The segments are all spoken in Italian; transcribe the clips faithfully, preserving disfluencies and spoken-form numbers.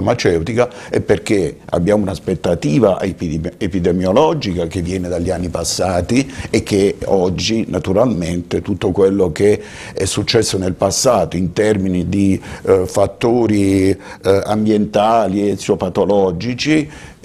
farmaceutica è perché abbiamo un'aspettativa epidemiologica che viene dagli anni passati e che oggi naturalmente tutto quello che è successo nel passato in termini di eh, fattori eh, ambientali e eziopatologici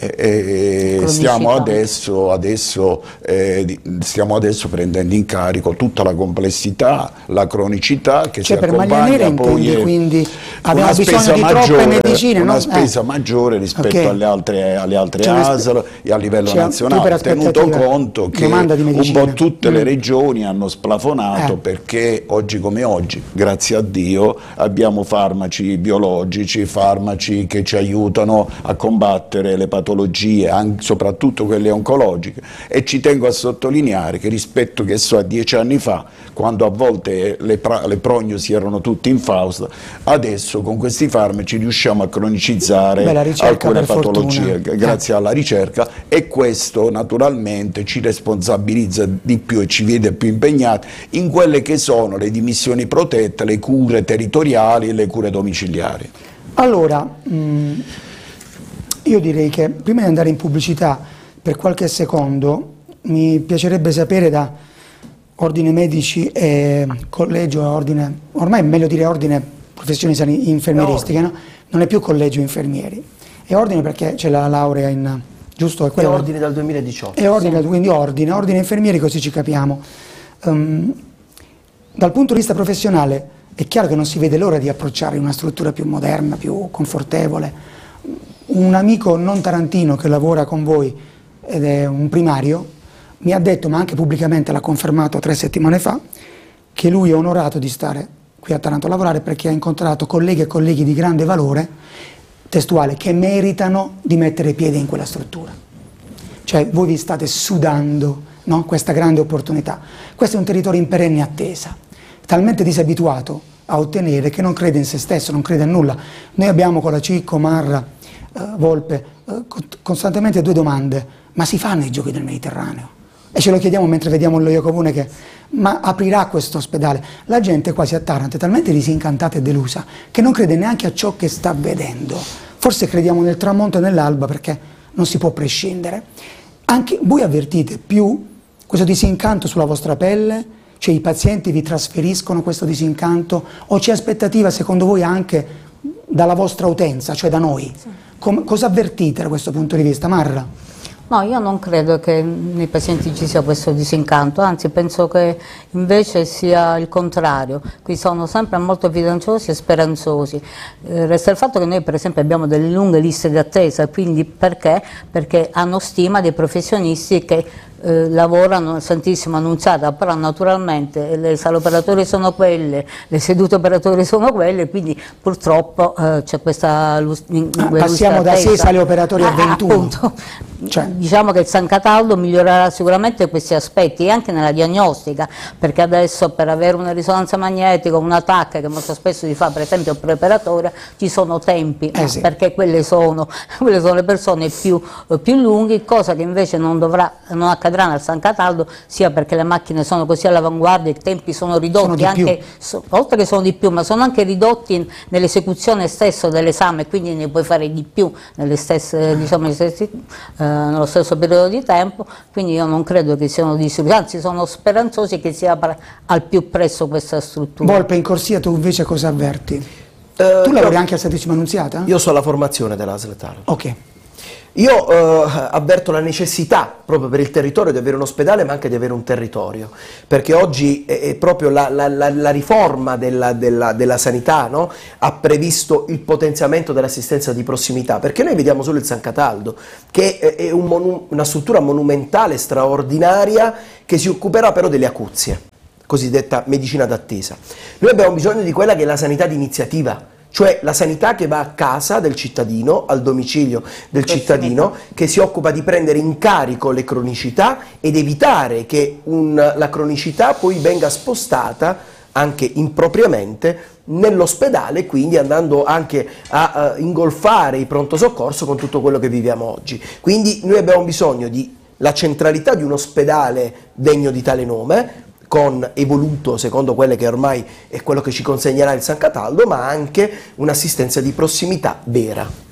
e stiamo adesso, adesso, eh, stiamo adesso prendendo in carico tutta la complessità, la cronicità che cioè si per accompagna poi intendi, quindi abbiamo una bisogno spesa di maggiore, troppe medicine, una no? spesa eh. maggiore rispetto okay. alle altre, alle altre cioè, A S L e a livello cioè, nazionale, tenuto conto che un po' tutte mm. le regioni hanno splafonato eh. perché oggi come oggi, grazie a Dio, abbiamo farmaci biologici, farmaci che ci aiutano a combattere le patologie, anche, soprattutto quelle oncologiche, e ci tengo a sottolineare che rispetto che so a dieci anni fa, quando a volte le, le prognosi erano tutte infauste, adesso con questi farmaci riusciamo a cronicizzare Beh, alcune patologie fortuna. grazie eh. alla ricerca, e questo naturalmente ci responsabilizza di più e ci vede più impegnati in quelle che sono le dimissioni protette, le cure territoriali e le cure domiciliari. Allora, mh, io direi che prima di andare in pubblicità per qualche secondo mi piacerebbe sapere da ordine medici e collegio, ordine, ormai è meglio dire ordine professioni infermieristiche, no? Non è più collegio infermieri, è ordine perché c'è la laurea in, giusto? È, è ordine dal duemiladiciotto. È ordine, sì. Quindi ordine, ordine infermieri, così ci capiamo. Um, dal punto di vista professionale è chiaro che non si vede l'ora di approcciare una struttura più moderna, più confortevole. Un amico non tarantino che lavora con voi ed è un primario mi ha detto, ma anche pubblicamente l'ha confermato tre settimane fa, che lui è onorato di stare qui a Taranto a lavorare perché ha incontrato colleghi e colleghi di grande valore, testuale, che meritano di mettere piede in quella struttura. Cioè voi vi state sudando, no? Questa grande opportunità. Questo è un territorio in perenne attesa, talmente disabituato a ottenere che non crede in se stesso, non crede a nulla. Noi abbiamo con la Cicco, Marra, eh, Volpe, eh, costantemente due domande: ma si fanno i giochi del Mediterraneo? E ce lo chiediamo mentre vediamo l'Oio Comune che ma aprirà questo ospedale. La gente quasi a Taranto è talmente disincantata e delusa che non crede neanche a ciò che sta vedendo. Forse crediamo nel tramonto e nell'alba perché non si può prescindere. Anche voi avvertite più questo disincanto sulla vostra pelle? Cioè i pazienti vi trasferiscono questo disincanto? O c'è aspettativa secondo voi anche dalla vostra utenza, cioè da noi? Sì. Com- cosa avvertite da questo punto di vista? Marra? No, io non credo che nei pazienti ci sia questo disincanto, anzi penso che invece sia il contrario, qui sono sempre molto fiduciosi e speranzosi. Eh, resta il fatto che noi per esempio abbiamo delle lunghe liste di attesa, quindi perché? Perché hanno stima dei professionisti che eh, lavorano al Santissimo Annunziata, però naturalmente le sale operatorie sono quelle, le sedute operatorie sono quelle, quindi purtroppo eh, c'è questa ah, passiamo da sei sale operatorie a ventuno. Appunto. Cioè. Diciamo che il San Cataldo migliorerà sicuramente questi aspetti e anche nella diagnostica, perché adesso per avere una risonanza magnetica, una T A C che molto spesso si fa per esempio preoperatoria, ci sono tempi, eh sì. perché quelle sono, quelle sono le persone più, più lunghe, cosa che invece non, dovrà, non accadrà nel San Cataldo, sia perché le macchine sono così all'avanguardia, i tempi sono ridotti, sono anche, so, oltre che sono di più, ma sono anche ridotti nell'esecuzione stesso dell'esame, quindi ne puoi fare di più nelle stesse, diciamo, nelle stesse, eh, nello stesso periodo di tempo, quindi io non credo che siano disubili, anzi sono speranzosi che si apra al più presto questa struttura. Volpe, in corsia tu invece cosa avverti? Uh, tu lavori anche al Santissima Annunziata? Io so la formazione dell'A S L Taranto. Ok. Io eh, avverto la necessità proprio per il territorio di avere un ospedale, ma anche di avere un territorio, perché oggi è, è proprio la, la, la, la riforma della, della, della sanità, no? Ha previsto il potenziamento dell'assistenza di prossimità, perché noi vediamo solo il San Cataldo, che è, è un monu- una struttura monumentale, straordinaria, che si occuperà però delle acuzie, cosiddetta medicina d'attesa. Noi abbiamo bisogno di quella che è la sanità di iniziativa, cioè la sanità che va a casa del cittadino, al domicilio del cittadino, che si occupa di prendere in carico le cronicità ed evitare che un, la cronicità poi venga spostata anche impropriamente nell'ospedale, quindi andando anche a, a ingolfare il pronto soccorso con tutto quello che viviamo oggi. Quindi noi abbiamo bisogno di la centralità di un ospedale degno di tale nome, con evoluto secondo quelle che ormai è quello che ci consegnerà il San Cataldo, ma anche un'assistenza di prossimità vera.